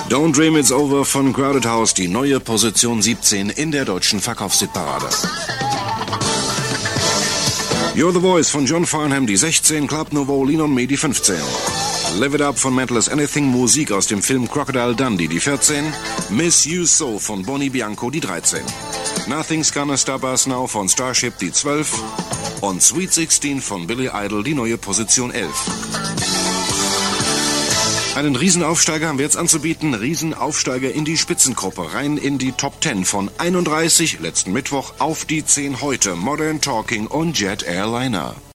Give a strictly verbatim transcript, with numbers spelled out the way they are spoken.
Don't Dream It's Over von Crowded House, die neue Position siebzehn in der deutschen Verkaufshitparade. You're the Voice von John Farnham, die sechzehn, Club Nouveau, Lean on Me, die fünfzehn. Live It Up von Mental as Anything, Musik aus dem Film Crocodile Dundee, die vierzehn. Miss You So von Bonnie Bianco, die dreizehn. Nothing's Gonna Stop Us Now von Starship, die zwölf. Und Sweet sechzehn von Billy Idol, die neue Position elf. Einen Riesenaufsteiger haben wir jetzt anzubieten. Riesenaufsteiger in die Spitzengruppe, rein in die Top zehn von einunddreißig letzten Mittwoch auf die zehn heute. Modern Talking und Jet Airliner.